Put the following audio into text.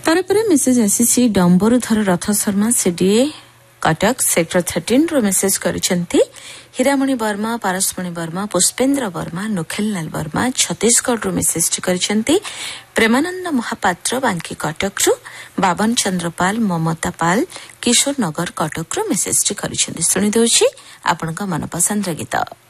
तार पर मेसेज आसी डंबरुधर रथ शर्मा सीडीए कटक सेक्टर 13 रो मेसेज करिसेंती। हीरामणि वर्मा, पारसमणि वर्मा, पुष्पेन्द्र वर्मा, नुखेललाल वर्मा छत्तीसगढ़ रो मेसेज करिसेंती। प्रेमानंद महापात्र बांकी कटक रु, बाबन चंद्र पाल, ममता पाल किशोर नगर कटक रो मेसेज करिसेंती। सुनि दउछि आपनका मनपसंद गीत।